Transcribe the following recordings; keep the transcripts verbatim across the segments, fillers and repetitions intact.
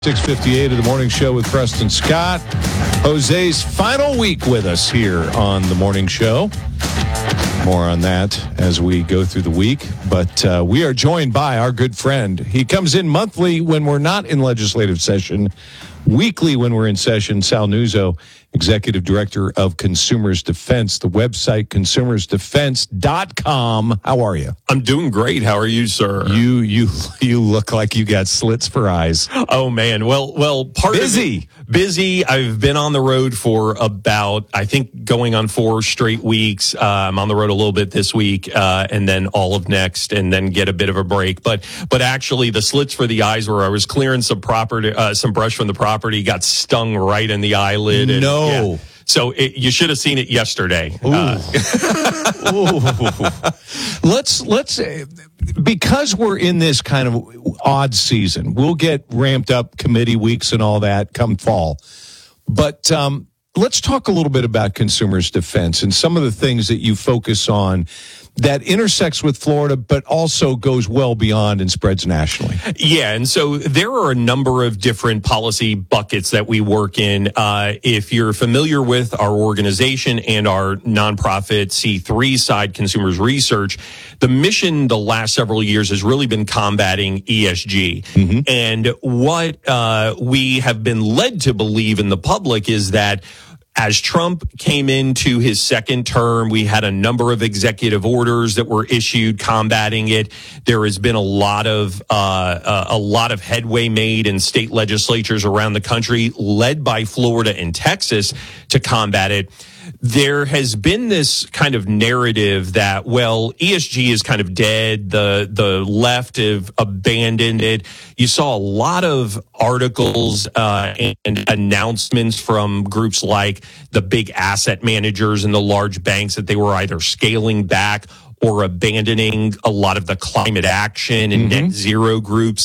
six fifty-eight of the morning show with Preston Scott. Jose's final week with us here on the morning show. More on that as we go through the week. But uh, we are joined by our good friend. He comes in monthly when we're not in legislative session, weekly when we're in session. Sal Nuzzo, Executive Director of Consumers Defense, the website consumers defense dot com. How are you? I'm doing great. How are you, sir? You you you look like you got slits for eyes. Oh man. Well, well, part busy. of it, busy. I've been on the road for about, I think, going on four straight weeks. Uh, I'm on the road a little bit this week, uh, and then all of next, and then get a bit of a break. But but actually, the slits for the eyes, where I was clearing some property, uh, some brush from the property, got stung right in the eyelid. And, no. Yeah. So it, you should have seen it yesterday. Ooh. Uh, Ooh. Let's let's because we're in this kind of odd season. We'll get ramped up committee weeks and all that come fall. But um, let's talk a little bit about Consumers Defense and some of the things that you focus on that intersects with Florida, but also goes well beyond and spreads nationally. Yeah, and so there are a number of different policy buckets that we work in. Uh, if you're familiar with our organization and our nonprofit C three side, Consumers Research, the mission the last several years has really been combating E S G. Mm-hmm. And what uh, we have been led to believe in the public is that as Trump came into his second term, we had a number of executive orders that were issued combating it. There has been a lot of uh, uh, a lot of headway made in state legislatures around the country, led by Florida and Texas, to combat it. There has been this kind of narrative that, well, E S G is kind of dead. The the left have abandoned it. You saw a lot of articles uh, and announcements from groups like the big asset managers and the large banks that they were either scaling back or abandoning a lot of the climate action and mm-hmm. net zero groups.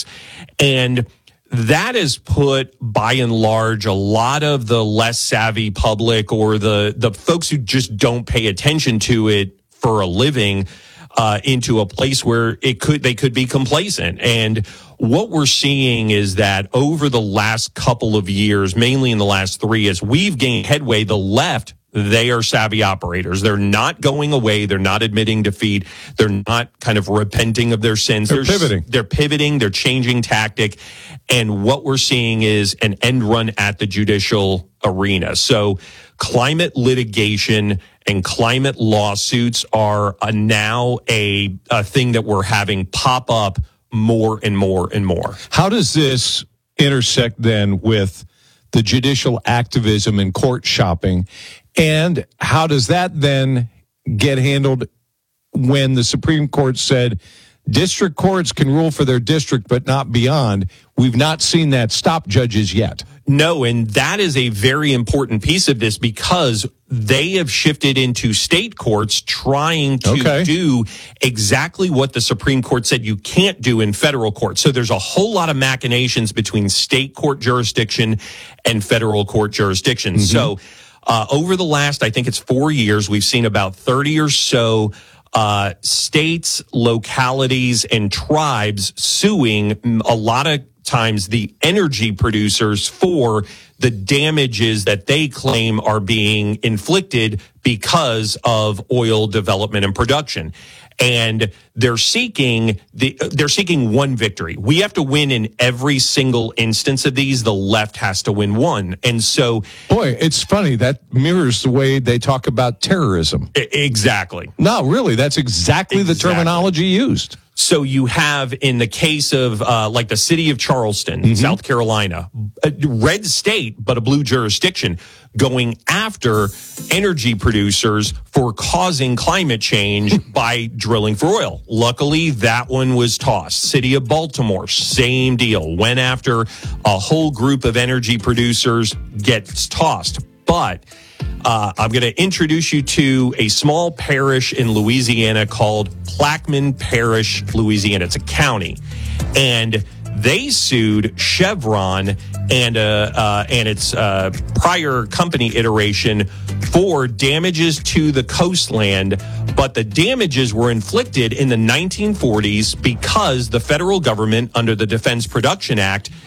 And that has put, by and large, a lot of the less savvy public or the, the folks who just don't pay attention to it for a living uh, into a place where it could they could be complacent. And what we're seeing is that over the last couple of years, mainly in the last three, as we've gained headway, the left, they are savvy operators. They're not going away. They're not admitting defeat. They're not kind of repenting of their sins. They're, they're pivoting. They're pivoting. They're changing tactic. And what we're seeing is an end run at the judicial arena. So climate litigation and climate lawsuits are a, now a, a thing that we're having pop up more and more and more. How does this intersect then with the judicial activism and court shopping? And how does that then get handled when the Supreme Court said district courts can rule for their district, but not beyond? We've not seen that stop judges yet. No, and that is a very important piece of this because they have shifted into state courts trying to okay. do exactly what the Supreme Court said you can't do in federal court. So there's a whole lot of machinations between state court jurisdiction and federal court jurisdiction. Mm-hmm. So uh, over the last, I think it's four years, we've seen about thirty or so uh, states, localities, and tribes suing a lot of times the energy producers for the damages that they claim are being inflicted because of oil development and production. And they're seeking the they're seeking one victory. We have to win in every single instance of these. The left has to win one. And so, boy, it's funny that mirrors the way they talk about terrorism. Exactly. No, really, that's exactly, exactly. the terminology used. So you have, in the case of uh, like the city of Charleston, mm-hmm. South Carolina, a red state, but a blue jurisdiction, going after energy producers for causing climate change by drilling for oil. Luckily, that one was tossed. City of Baltimore, same deal. Went after a whole group of energy producers, gets tossed. But Uh, I'm going to introduce you to a small parish in Louisiana called Plaquemine Parish, Louisiana. It's a county. And they sued Chevron and uh, uh, and its uh, prior company iteration for damages to the coastland, but the damages were inflicted in the nineteen forties because the federal government, under the Defense Production Act,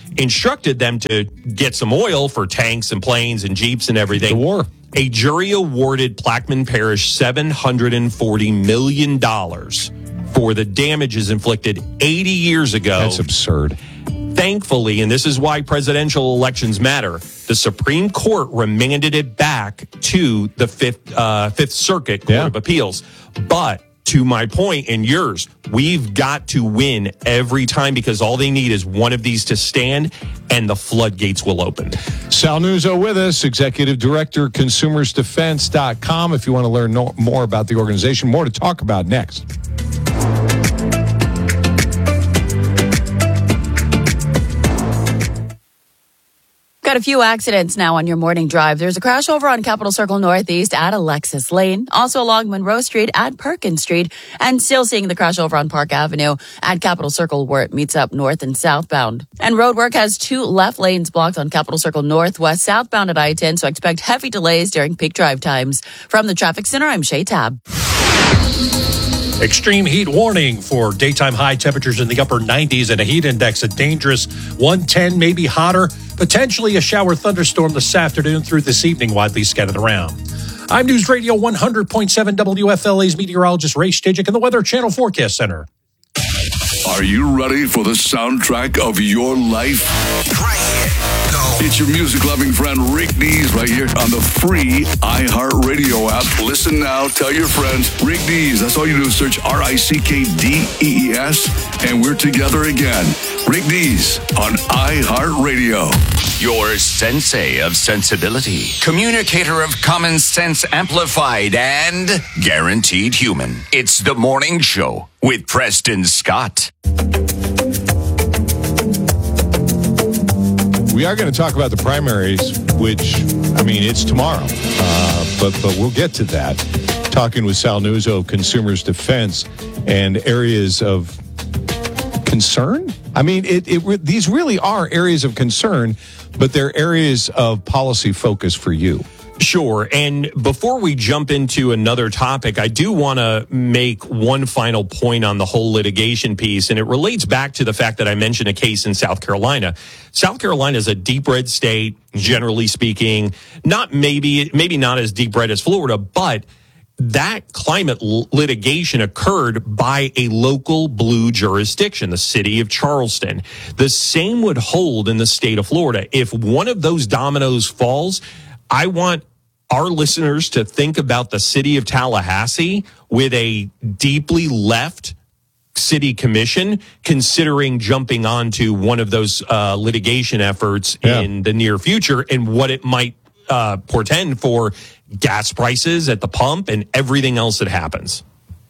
instructed them to get some oil for tanks and planes and jeeps and everything. The war. A jury awarded Plaquemine Parish seven hundred forty million dollars for the damages inflicted eighty years ago. That's absurd. Thankfully, and this is why presidential elections matter, the Supreme Court remanded it back to the Fifth uh, Fifth Circuit Court Yeah. of Appeals. But to my point and yours, we've got to win every time because all they need is one of these to stand and the floodgates will open. Sal Nuzzo with us, Executive Director, consumers defense dot com. If you want to learn no, more about the organization, more to talk about next. Got a few accidents now on your morning drive. There's a crash over on Capitol Circle Northeast at Alexis Lane, also along Monroe Street at Perkins Street, and still seeing the crash over on Park Avenue at Capitol Circle where it meets up north and southbound. And road work has two left lanes blocked on Capitol Circle Northwest southbound at I ten, so expect heavy delays during peak drive times. From the Traffic Center, I'm Shay Tab. Extreme heat warning for daytime high temperatures in the upper nineties and a heat index a dangerous one ten, maybe hotter. Potentially a shower thunderstorm this afternoon through this evening, widely scattered around. I'm News Radio one hundred point seven W F L A's meteorologist Ray Stajic in the Weather Channel Forecast Center. Are you ready for the soundtrack of your life? It's your music-loving friend Rick Dees right here on the free iHeartRadio app. Listen now, tell your friends. Rick Dees, that's all you do is search R I C K D E E S, and we're together again. Rick Dees on iHeartRadio. Your sensei of sensibility, communicator of common sense amplified, and guaranteed human. It's The Morning Show with Preston Scott. We are going to talk about the primaries, which, I mean, it's tomorrow, uh, but but we'll get to that. Talking with Sal Nuzzo of Consumers Defense and areas of concern. I mean, it, it these really are areas of concern, but they're areas of policy focus for you. Sure. And before we jump into another topic, I do want to make one final point on the whole litigation piece. And it relates back to the fact that I mentioned a case in South Carolina. South Carolina is a deep red state, generally speaking, not maybe, maybe not as deep red as Florida, but that climate litigation occurred by a local blue jurisdiction, the city of Charleston. The same would hold in the state of Florida. If one of those dominoes falls, I want our listeners to think about the city of Tallahassee with a deeply left city commission considering jumping onto one of those uh, litigation efforts yeah. in the near future and what it might uh, portend for gas prices at the pump and everything else that happens.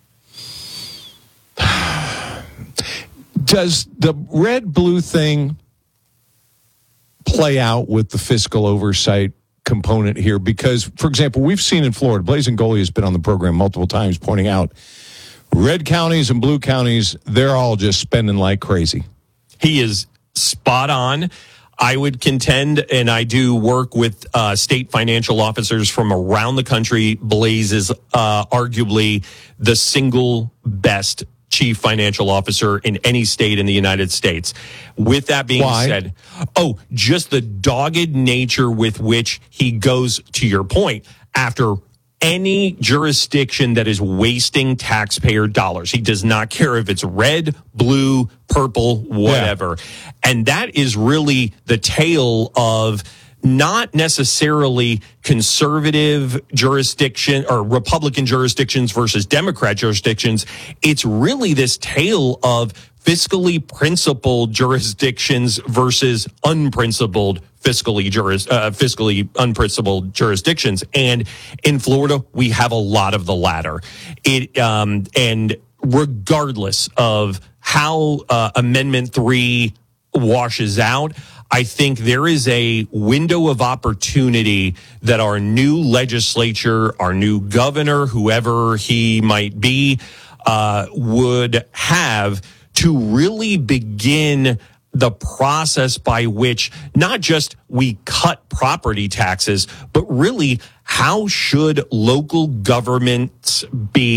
Does the red-blue thing play out with the fiscal oversight component here? Because, for example, we've seen in Florida, Blazing Goalie has been on the program multiple times pointing out red counties and blue counties, they're all just spending like crazy. He is spot on. I would contend, and I do work with uh, state financial officers from around the country. Blaze is uh, arguably the single best chief financial officer in any state in the United States. With that being Why? said, oh, just the dogged nature with which he goes, to your point, after any jurisdiction that is wasting taxpayer dollars. He does not care if it's red, blue, purple, whatever. Yeah. And that is really the tale of not necessarily conservative jurisdiction or Republican jurisdictions versus Democrat jurisdictions. It's really this tale of fiscally principled jurisdictions versus unprincipled fiscally juris, uh, fiscally unprincipled jurisdictions. And in Florida, we have a lot of the latter. It um, and regardless of how uh, Amendment three washes out, I think there is a window of opportunity that our new legislature, our new governor, whoever he might be, uh, would have to really begin the process by which not just we cut property taxes, but really how should local governments be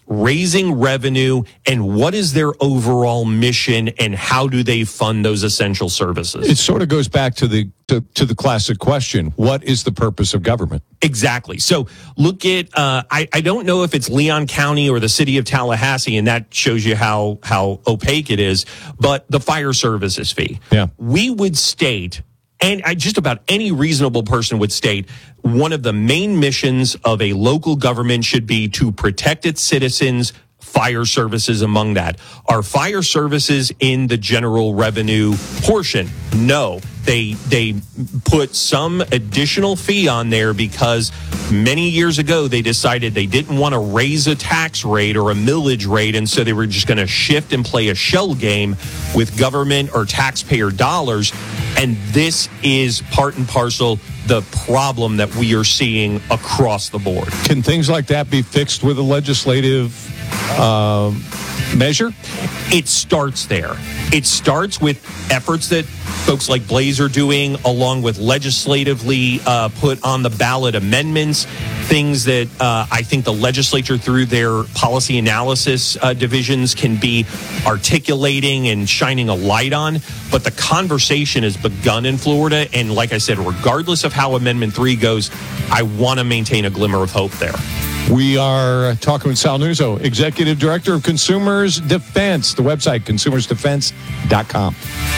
raising revenue, and what is their overall mission, and how do they fund those essential services? It sort of goes back to the to, to the classic question: what is the purpose of government? Exactly. So look at uh, I I don't know if it's Leon County or the city of Tallahassee, and that shows you how how opaque it is. But the fire services fee, yeah, we would state. And I, just about any reasonable person would state one of the main missions of a local government should be to protect its citizens, fire services among that. Are fire services in the general revenue portion? No. They they put some additional fee on there because many years ago they decided they didn't want to raise a tax rate or a millage rate, and so they were just going to shift and play a shell game with government or taxpayer dollars. And this is part and parcel the problem that we are seeing across the board. Can things like that be fixed with a legislative uh, measure? It starts there. It starts with efforts that folks like Blaze are doing, along with legislatively uh, put on the ballot amendments, things that uh, I think the legislature through their policy analysis uh, divisions can be articulating and shining a light on. But the conversation has begun in Florida. And like I said, regardless of how Amendment three goes, I want to maintain a glimmer of hope there. We are talking with Sal Nuzzo, Executive Director of Consumers Defense. The website, consumers defense dot com.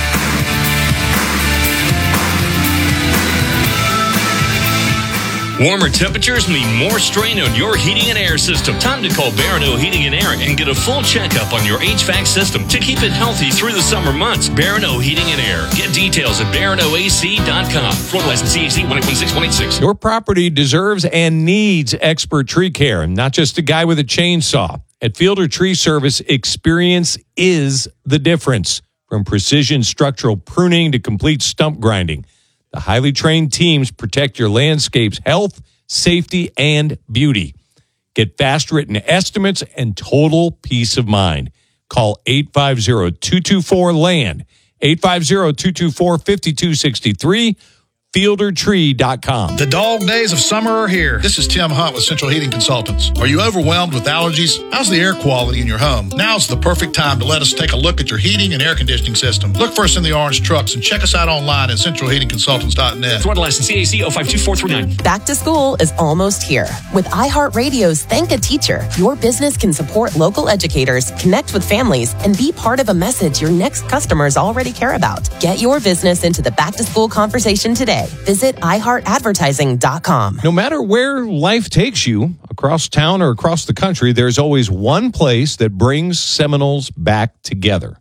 Warmer temperatures mean more strain on your heating and air system. Time to call Barano Heating and Air and get a full checkup on your H V A C system to keep it healthy through the summer months. Barano Heating and Air. Get details at barano A C dot com. Florida license C A C one eight one six one eight six. Your property deserves and needs expert tree care, not just a guy with a chainsaw. At Fielder Tree Service, experience is the difference. From precision structural pruning to complete stump grinding, the highly trained teams protect your landscape's health, safety, and beauty. Get fast written estimates and total peace of mind. Call eight five zero, two two four, L A N D, eight five zero, two two four, five two six three, fielder tree dot com. The dog days of summer are here. This is Tim Hunt with Central Heating Consultants. Are you overwhelmed with allergies? How's the air quality in your home? Now's the perfect time to let us take a look at your heating and air conditioning system. Look for us in the orange trucks and check us out online at central heating consultants dot net. Florida license C A C zero five two four three nine. Back to school is almost here. With iHeartRadio's Thank a Teacher, your business can support local educators, connect with families, and be part of a message your next customers already care about. Get your business into the back to school conversation today. Visit i heart advertising dot com. No matter where life takes you, across town or across the country, there's always one place that brings Seminoles back together.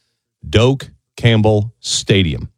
Doak Campbell Stadium.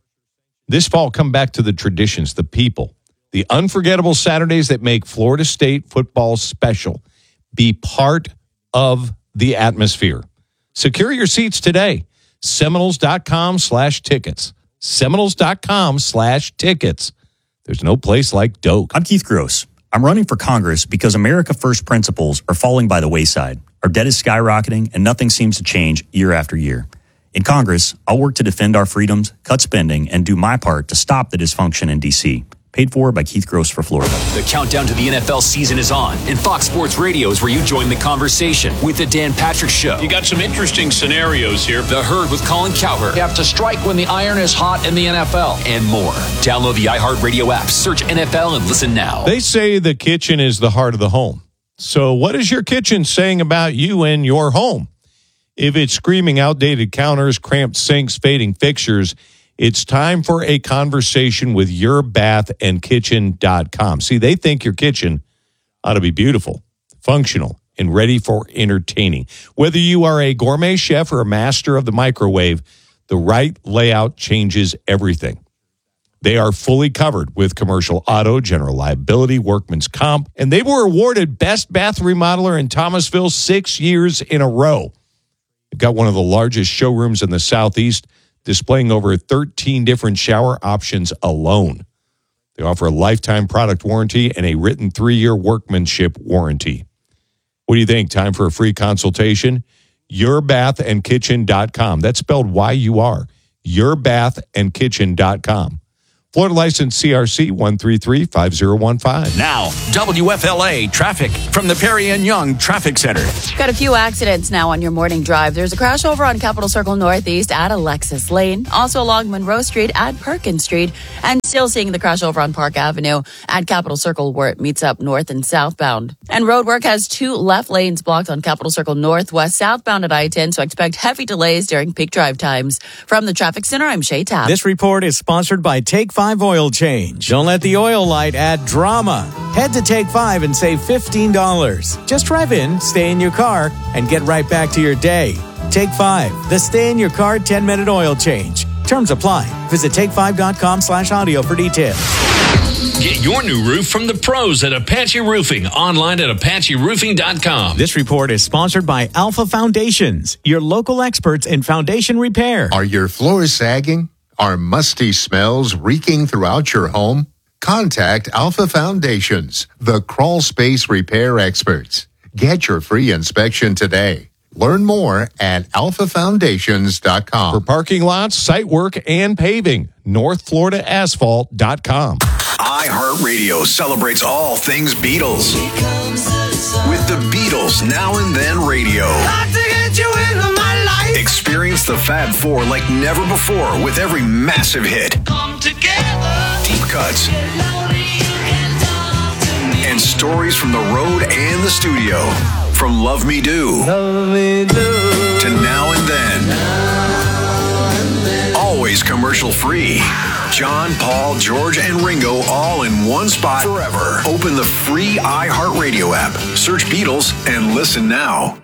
This fall, come back to the traditions, the people, the unforgettable Saturdays that make Florida State football special. Be part of the atmosphere. Secure your seats today. Seminoles dot com slash tickets. Seminoles dot com slash tickets. There's no place like Doak. I'm Keith Gross. I'm running for Congress because America First principles are falling by the wayside. Our debt is skyrocketing, and nothing seems to change year after year. In Congress, I'll work to defend our freedoms, cut spending, and do my part to stop the dysfunction in D C Paid for by Keith Gross for Florida. The countdown to the N F L season is on, and Fox Sports Radio is where you join the conversation with the Dan Patrick Show. You got some interesting scenarios here. The Herd with Colin Cowherd. You have to strike when the iron is hot in the N F L. And more. Download the iHeartRadio app, search N F L, and listen now. They say the kitchen is the heart of the home. So what is your kitchen saying about you and your home? If it's screaming outdated counters, cramped sinks, fading fixtures, it's time for a conversation with your bath and kitchen dot com. See, they think your kitchen ought to be beautiful, functional, and ready for entertaining. Whether you are a gourmet chef or a master of the microwave, the right layout changes everything. They are fully covered with commercial auto, general liability, workman's comp, and they were awarded Best Bath Remodeler in Thomasville six years in a row. They've got one of the largest showrooms in the Southeast, displaying over thirteen different shower options alone. They offer a lifetime product warranty and a written three-year workmanship warranty. What do you think? Time for a free consultation? your bath and kitchen dot com. That's spelled Y U R. your bath and kitchen dot com. Florida license C R C one three three five zero one five. Now, W F L A traffic from the Perry and Young Traffic Center. Got a few accidents now on your morning drive. There's a crash over on Capitol Circle Northeast at Alexis Lane, also along Monroe Street at Perkins Street, and still seeing the crash over on Park Avenue at Capitol Circle where it meets up north and southbound. And road work has two left lanes blocked on Capitol Circle Northwest southbound at I ten, so expect heavy delays during peak drive times. From the Traffic Center, I'm Shay Tapp. This report is sponsored by Take five Oil Change. Don't let the oil light add drama. Head to Take five and save fifteen dollars. Just drive in, stay in your car, and get right back to your day. Take five, the stay in your car ten minute oil change. Terms apply. Visit take five dot com slash audio for details. Get your new roof from the pros at Apache Roofing, online at apache roofing dot com. This report is sponsored by Alpha Foundations, your local experts in foundation repair. Are your floors sagging? Are musty smells reeking throughout your home? Contact Alpha Foundations, the crawl space repair experts. Get your free inspection today. Learn more at alpha foundations dot com. For parking lots, site work, and paving, north florida asphalt dot com. iHeartRadio celebrates all things Beatles. With the Beatles Now and Then Radio. Experience the Fab Four like never before with every massive hit. Come together. Deep cuts. And stories from the road and the studio. From Love Me Do, Love Me Do to Now and Then. Now and then. Always commercial free. John, Paul, George, and Ringo all in one spot forever. Open the free iHeartRadio app. Search Beatles and listen now.